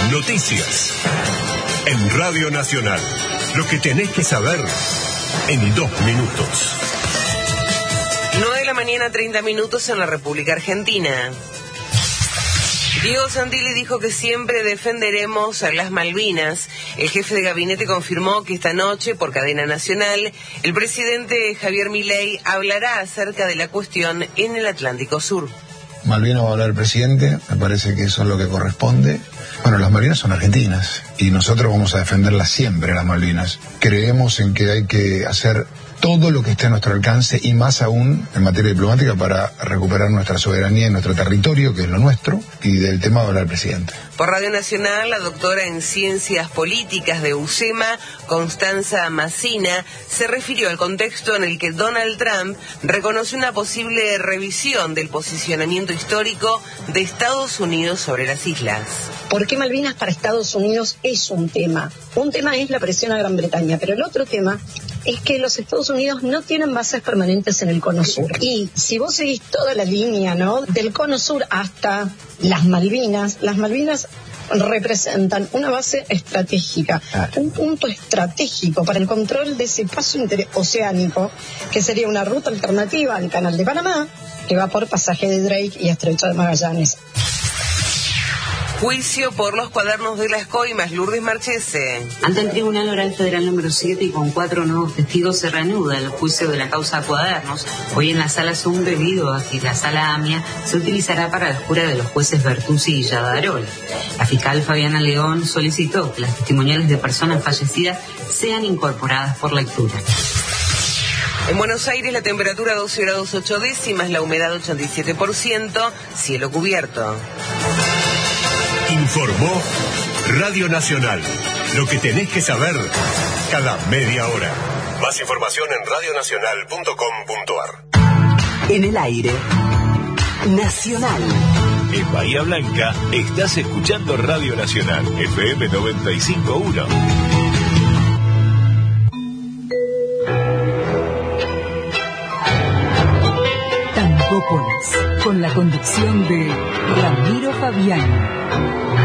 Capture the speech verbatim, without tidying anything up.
Noticias. En Radio Nacional. Lo que tenés que saber en dos minutos. nueve de la mañana, treinta minutos en la República Argentina. Diego Santilli dijo que siempre defenderemos a las Malvinas. El jefe de gabinete confirmó que esta noche, por cadena nacional, el presidente Javier Milei hablará acerca de la cuestión en el Atlántico Sur. Malvinas va a hablar el presidente, me parece que eso es lo que corresponde. Bueno, las Malvinas son argentinas y nosotros vamos a defenderlas siempre, las Malvinas. Creemos en que hay que hacer todo lo que esté a nuestro alcance y más aún en materia diplomática para recuperar nuestra soberanía en nuestro territorio, que es lo nuestro, y del tema va a hablar el presidente. Por Radio Nacional, la doctora en Ciencias Políticas de U C E M A, Constanza Massina, se refirió al contexto en el que Donald Trump reconoció una posible revisión del posicionamiento histórico de Estados Unidos sobre las islas. ¿Por qué Malvinas para Estados Unidos es un tema? Un tema es la presión a Gran Bretaña, pero el otro tema es que los Estados Unidos no tienen bases permanentes en el Cono Sur. Y si vos seguís toda la línea, ¿no?, del Cono Sur hasta las Malvinas, las Malvinas representan una base estratégica, un punto estratégico para el control de ese paso interoceánico, que sería una ruta alternativa al Canal de Panamá, que va por pasaje de Drake y Estrecho de Magallanes. Juicio por los cuadernos de las coimas, Lourdes Marchese. Ante el Tribunal Oral Federal número siete y con cuatro nuevos testigos se reanuda el juicio de la causa cuadernos. Hoy en la sala Zoom, debido a que la sala AMIA se utilizará para la jura de los jueces Bertuzzi y Yadarol. La fiscal Fabiana León solicitó que las testimoniales de personas fallecidas sean incorporadas por lectura. En Buenos Aires la temperatura doce grados ocho décimas, la humedad ochenta y siete por ciento, cielo cubierto. Informó Radio Nacional. Lo que tenés que saber cada media hora. Más información en radio nacional punto com punto a r. En el aire. Nacional. En Bahía Blanca estás escuchando Radio Nacional, F M noventa y cinco punto uno. Tambópolis, con la conducción de Ramiro Fabián.